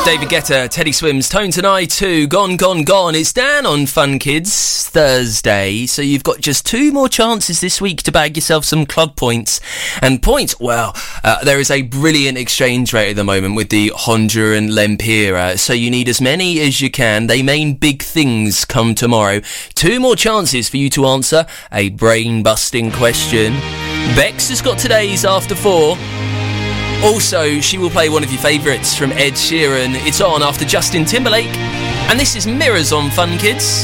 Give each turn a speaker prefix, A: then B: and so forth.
A: David Guetta, Teddy Swims, Tones and I too, Gone, Gone, Gone. It's Dan on Fun Kids Thursday, so you've got just 2 more chances this week to bag yourself some club points. And points, well, there is a brilliant exchange rate at the moment with the Honduran Lempira, so you need as many as you can. They mean big things come tomorrow. 2 more chances for you to answer a brain-busting question. Bex has got today's After 4. Also, she will play one of your favourites from Ed Sheeran. It's on after Justin Timberlake. And this is Mirrors on Fun Kids.